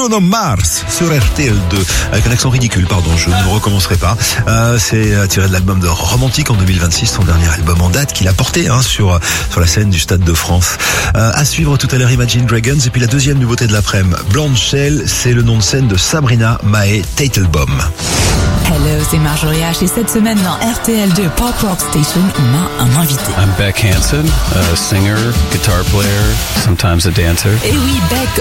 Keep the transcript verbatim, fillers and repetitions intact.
Bruno Mars sur R T L deux, avec un accent ridicule, pardon, je ne recommencerai pas. Euh, c'est tiré de l'album de Romantique en deux mille vingt-six, son dernier album en date qu'il a porté hein, sur sur la scène du Stade de France. Euh, à suivre tout à l'heure Imagine Dragons, et puis la deuxième nouveauté de l'après-midi, Blonde Shell, c'est le nom de scène de Sabrina Mae Teitelbaum. Hello, c'est Marjorie H et cette semaine dans R T L deux Pop Rock Station, on a un invité. I'm Beck Hansen, a singer, guitar player, sometimes a dancer. Et oui, Beck,